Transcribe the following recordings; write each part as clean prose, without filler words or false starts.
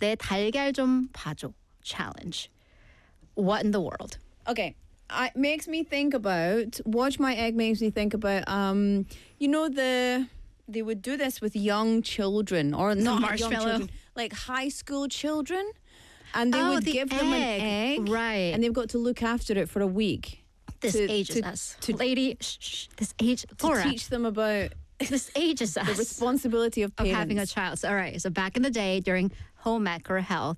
내 달걀 좀 봐줘 challenge. What in the world? Okay. It makes me think about Watch My Egg makes me think about they would do this with young children or not young marshmallow. children, like high school children, and they would the give them an egg, right? and they've got to look after it for a week. This ages us, lady. Shh, this age, Laura. To teach them about this ages us the responsibility of parents. having a child. So, all right. So back in the day, during home ec or health,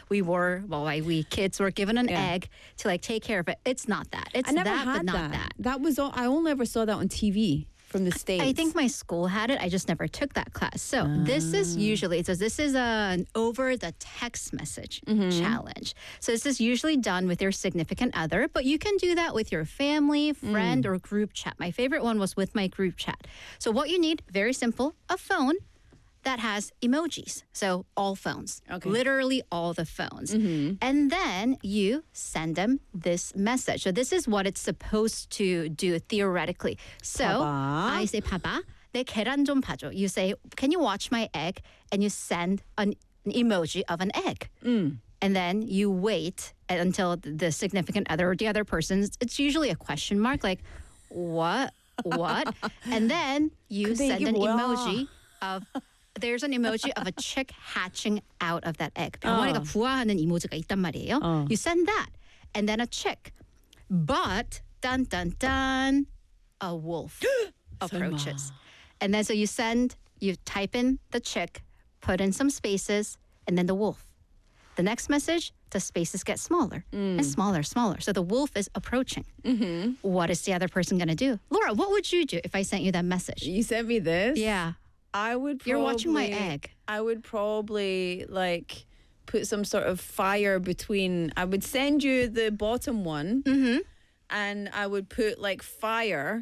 we kids were given an egg to like take care of it. It's not that. It's I never that, had but not that. That was all. I only ever saw that on TV from the States. I think my school had it. I just never took that class. So this is usually, this is an over the text message challenge. So this is usually done with your significant other, but you can do that with your family, friend, or group chat. My favorite one was with my group chat. So what you need, very simple, a phone that has emojis. So all phones, literally all the phones. And then you send them this message. So this is what it's supposed to do theoretically. So I say, 봐봐, 내 계란 좀 봐줘. You say, can you watch my egg? And you send an emoji of an egg. And then you wait until the significant other or the other person, it's usually a question mark, like, what? And then you send an emoji of... There's an emoji of a chick hatching out of that egg. 병아리가 부화하는 이모지가 있단 말이에요. You send that. And then a chick. But, dun, dun, dun, a wolf approaches. And then so you type in the chick, put in some spaces, and then the wolf. The next message, the spaces get smaller and smaller. So the wolf is approaching. What is the other person going to do? Laura, what would you do if I sent you that message? You sent me this? Yeah. You're watching my egg. I would probably like put some sort of fire between. I would send you the bottom one, and I would put like fire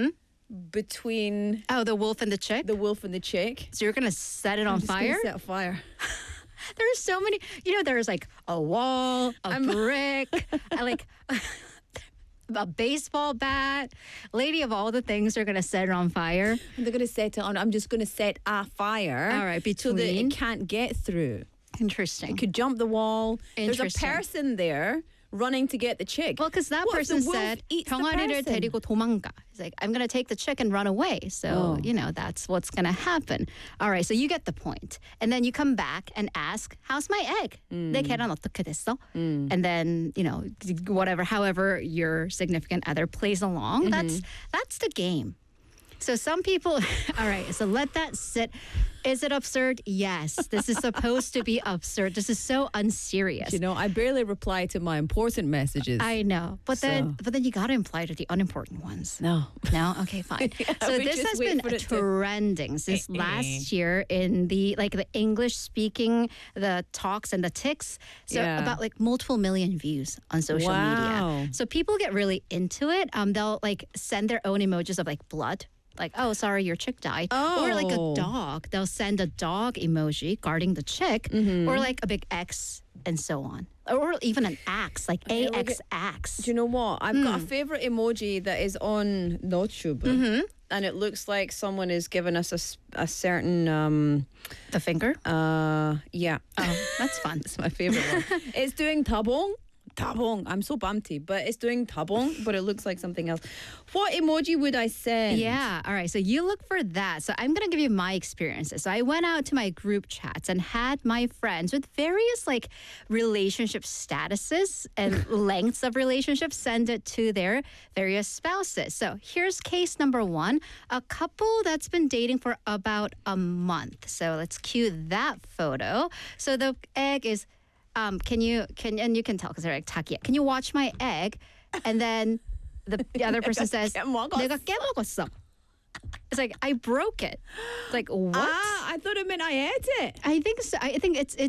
between. Oh, the wolf and the chick. The wolf and the chick. So you're gonna set it on fire. Set fire. There's so many. There's like a wall, a brick, like. A baseball bat. Lady of all the things are going to set it on fire. And they're going to set it on. I'm just going to set a fire. All right, so that it can't get through. Interesting. It could jump the wall. There's a person there running to get the chick. Well, because that person said, 병아리를 데리고 도망가. He's like, I'm going to take the chick and run away. So, that's what's going to happen. All right, so you get the point. And then you come back and ask, how's my egg? 내 계란 어떻게 됐어? And then, however your significant other plays along, that's the game. So some people, all right, so let that sit. Is it absurd? Yes. This is supposed to be absurd. This is so unserious. I barely reply to my important messages. I know. But then you got to reply to the unimportant ones. No? Okay, fine. So this has been trending since last year in the English speaking, the talks and the tics. So about multiple million views on social media. So people get really into it. They'll send their own emojis of blood. Like, oh, sorry, your chick died. Or a dog. They'll send a dog emoji guarding the chick. Or a big X and so on. Or even an axe, AX. Do you know what? I've got a favorite emoji that is on Notube. And it looks like someone is giving us a certain... the finger? Yeah. Oh, that's fun. It's my favorite one. It's doing tabong. I'm so bumpty, but it's doing tabong, but it looks like something else. What emoji would I send? Yeah, all right. So you look for that. So I'm going to give you my experiences. So I went out to my group chats and had my friends with various relationship statuses and lengths of relationships send it to their various spouses. So here's case number one, a couple that's been dating for about a month. So let's cue that photo. So the egg is... and you can tell because they're takiya. Can you watch my egg? And then the other person says, 내가 깨먹었어. It's like, I broke it. It's like, what? I thought it meant I ate it. I think so. I think it's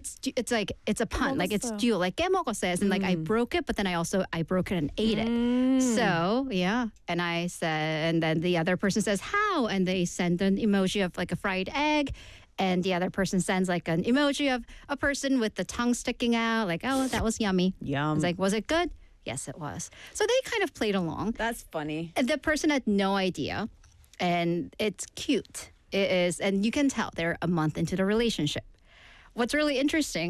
a pun. It's dual. Like 깨먹었어 as in I broke it, but then I broke it and ate it. So yeah. And I said, and then the other person says, how? And they send an emoji of a fried egg. And the other person sends an emoji of a person with the tongue sticking out, oh, that was yummy. Yum. It's was it good? Yes, it was. So they kind of played along. That's funny. And the person had no idea. And it's cute. It is. And you can tell they're a month into the relationship. What's really interesting